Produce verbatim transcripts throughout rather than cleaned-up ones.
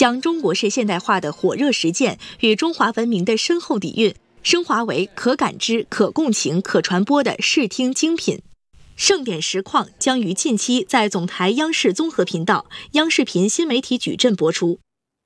将中国式现代化的火热实践与中华文明的深厚底蕴升华为可感知、可共情、可传播的视听精品。盛典实况将于近期在总台央视综合频道、央视频新媒体矩阵播出。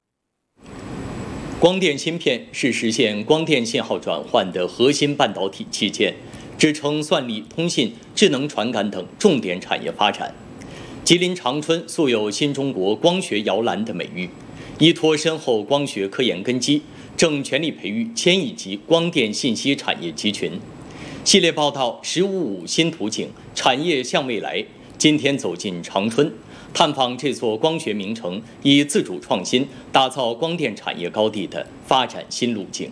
光电芯片是实现光电信号转换的核心半导体器件，支撑算力、通信、智能传感等重点产业发展。吉林长春素有新中国光学摇篮的美誉，依托深厚光学科研根基，正全力培育千亿级光电信息产业集群。系列报道“十五五”新图景，产业向未来。今天走进长春，探访这座光学名城以自主创新打造光电产业高地的发展新路径。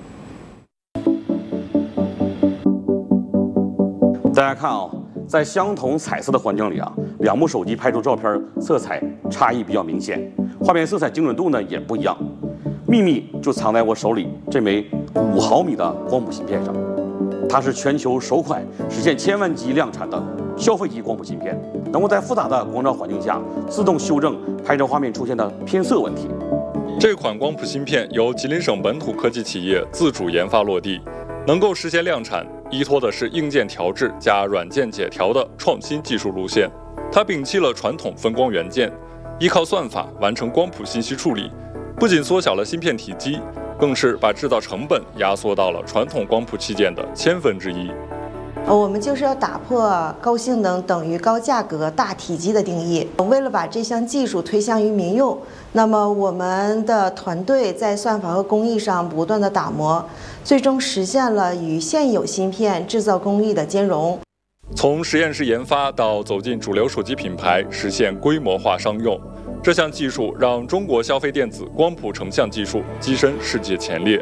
大家看啊、哦，在相同彩色的环境里啊，两部手机拍出照片，色彩差异比较明显，画面色彩精准度呢也不一样。秘密就藏在我手里这枚五毫米的光谱芯片上。它是全球首款实现千万级量产的消费级光谱芯片，能够在复杂的光照环境下自动修正拍照画面出现的偏色问题。 这款光谱芯片由吉林省本土科技企业自主研发落地，能够实现量产，依托的是硬件调制加软件解调的创新技术路线。它摒弃了传统分光元件，依靠算法完成光谱信息处理，不仅缩小了芯片体积，更是把制造成本压缩到了传统光谱器件的千分之一。 我们就是要打破高性能等于高价格、大体积的定义。为了把这项技术推向于民用，那么我们的团队在算法和工艺上不断的打磨，最终实现了与现有芯片制造工艺的兼容。 从实验室研发到走进主流手机品牌，实现规模化商用。这项技术让中国消费电子光谱成像技术跻身世界前列。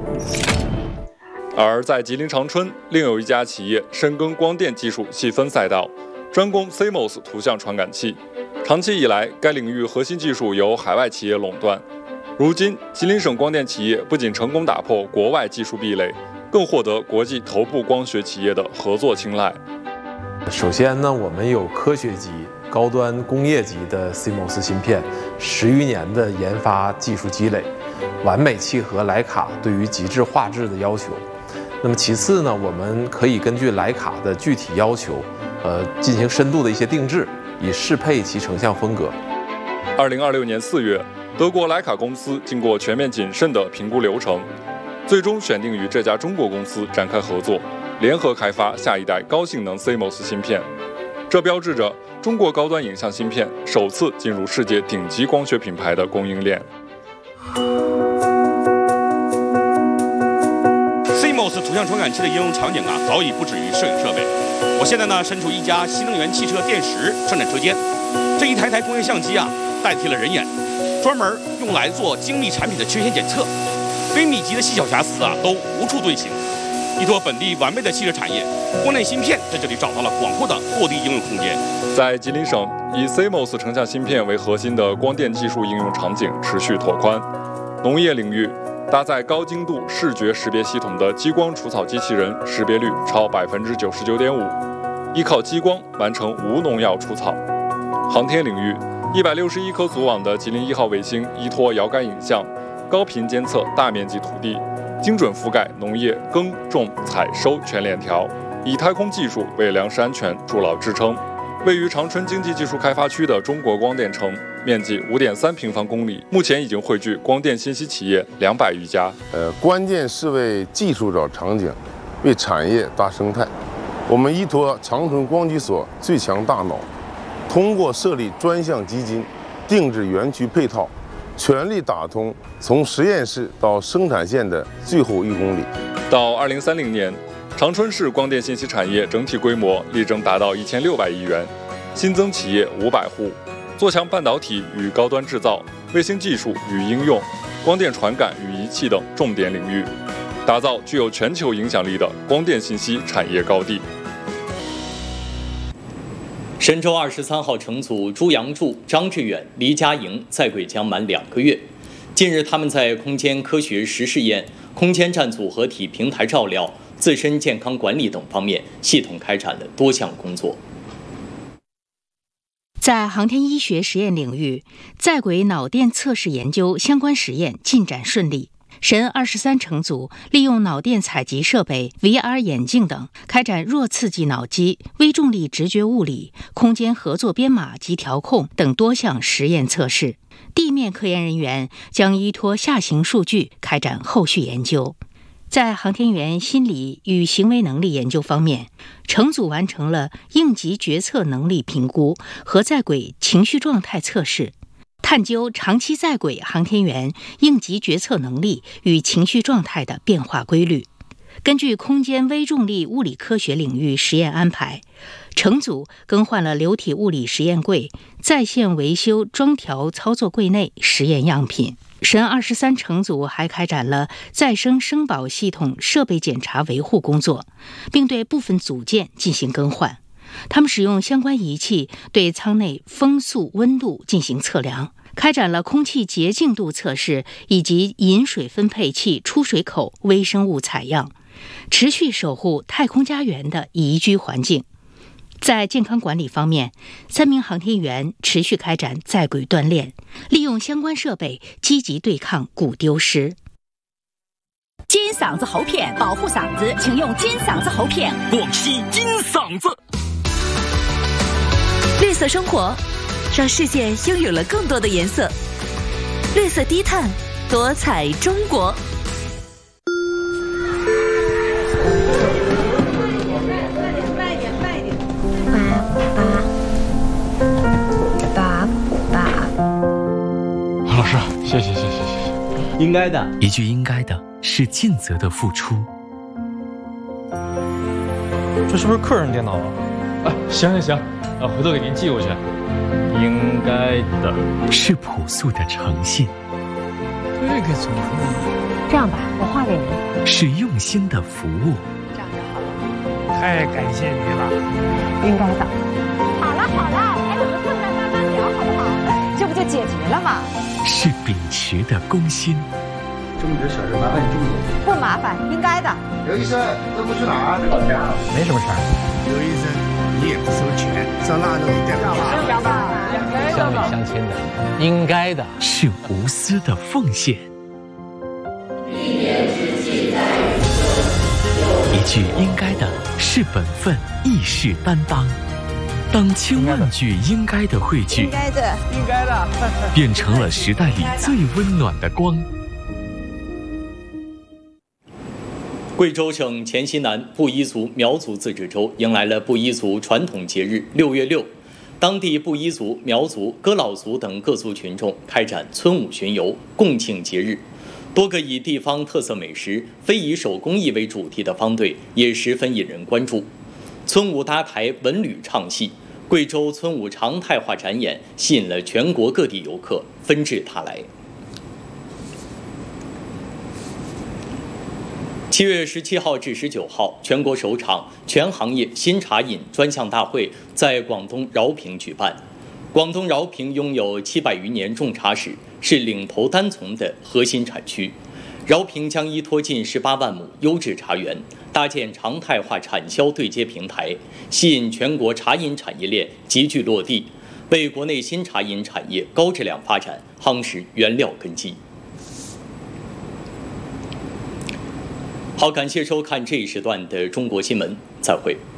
而在吉林长春，另有一家企业深耕光电技术细分赛道，专攻 C M O S 图像传感器。长期以来，该领域核心技术由海外企业垄断。如今，吉林省光电企业不仅成功打破国外技术壁垒，更获得国际头部光学企业的合作青睐。 首先呢，我们有科学级、高端工业级的 C M O S 芯片，十余年的研发技术积累，完美契合徕卡对于极致画质的要求。那么其次呢，我们可以根据徕卡的具体要求，呃，进行深度的一些定制，以适配其成像风格。 二零二六年四月，德国徕卡公司经过全面谨慎的评估流程，最终选定与这家中国公司展开合作，联合开发下一代高性能 C M O S 芯片。这标志着中国高端影像芯片首次进入世界顶级光学品牌的供应链。 C M O S 图像传感器的应用场景啊，早已不止于摄影设备。我现在呢，身处一家新能源汽车电池生产车间，这一台台工业相机啊，代替了人眼，专门用来做精密产品的缺陷检测，微米级的细小瑕疵啊，都无处遁形。依托本地完备的汽车产业，光电芯片在这里找到了广阔的落地应用空间。 在吉林省，以 C M O S 成像芯片为核心的光电技术应用场景持续拓宽。农业领域，搭载高精度视觉识别系统的激光除草机器人识别率超百分之九十九点五，依靠激光完成无农药除草。航天领域，一百六十一颗组网的吉林一号卫星依托遥感影像，高频监测大面积土地，精准覆盖农业耕种采收全链条，以太空技术为粮食安全筑牢支撑。位于长春经济技术开发区的中国光电城，面积五点三平方公里，目前已经汇聚光电信息企业两百余家。 呃，关键是为技术找场景，为产业搭生态。我们依托长春光机所最强大脑，通过设立专项基金，定制园区配套，全力打通从实验室到生产线的最后一公里。 到二零三零年，长春市光电信息产业整体规模力争达到一千六百亿元，新增企业五百户，做强半导体与高端制造、卫星技术与应用、光电传感与仪器等重点领域，打造具有全球影响力的光电信息产业高地。 神舟二十三号乘组朱杨柱、张志远、黎佳莹在轨将满两个月。近日，他们在空间科学实试验、空间站组合体平台照料、自身健康管理等方面系统开展了多项工作。 在航天医学实验领域，在轨脑电测试研究相关实验进展顺利。神二十三乘组利用脑电采集设备、V R 眼镜等，开展弱刺激脑机、微重力直觉物理、空间合作编码及调控等多项实验测试。地面科研人员将依托下行数据开展后续研究。在航天员心理与行为能力研究方面，乘组完成了应急决策能力评估和在轨情绪状态测试，探究长期在轨航天员应急决策能力与情绪状态的变化规律。根据空间微重力物理科学领域实验安排，乘组更换了流体物理实验柜、在线维修装调操作柜内实验样品。神二十三乘组还开展了再生生保系统设备检查维护工作，并对部分组件进行更换。他们使用相关仪器对舱内风速、温度进行测量，开展了空气洁净度测试以及饮水分配器出水口微生物采样，持续守护太空家园的宜居环境。在健康管理方面，三名航天员持续开展在轨锻炼，利用相关设备积极对抗骨丢失。 金嗓子喉片保护嗓子，请用金嗓子喉片。 广西金嗓子。 绿色生活，让世界拥有了更多的颜色。绿色低碳，多彩中国。 老师，谢谢谢谢谢谢。 应该的，一句应该的是尽责的付出。 这是不是客人电脑啊？哎，行行行，啊，回头给您寄过去。应该的是朴素的诚信。 这个怎么可以？ 这样吧，我画给您。 是用心的服务。 这样就好了。 太感谢你了。 应该的。好了好了，哎，我们坐那慢慢聊好不好？这不就解决了吗？ 是秉持的公心。 这么点小事麻烦你这么多？ 不麻烦，应该的。 刘医生，这不去哪儿？吵架？ 没什么事儿。 刘医生，你也不收钱，上那都一点不好。 应该的，乡里乡亲的，应该的， 是无私的奉献。一句应该的是本分，义士担当。当千万句应该的汇聚， 应该的， 应该的， 变成了时代里最温暖的光。 贵州省黔西南布依族苗族自治州迎来了布依族传统节日六月六，当地布依族、苗族、哥老族等各族群众开展村舞巡游，共庆节日。多个以地方特色美食、非以手工艺为主题的方队也十分引人关注。村舞搭台、文旅唱戏，贵州村舞常态化展演吸引了全国各地游客纷至沓来。七月十七号至十九号，全国首场全行业新茶饮专项大会在广东饶平举办。广东饶平拥有七百余年种茶史，是岭头单丛的核心产区。饶平将依托近十八万亩优质茶园，搭建常态化产销对接平台，吸引全国茶饮产业链集聚落地，为国内新茶饮产业高质量发展夯实原料根基。好，感谢收看这一时段的中国新闻，再会。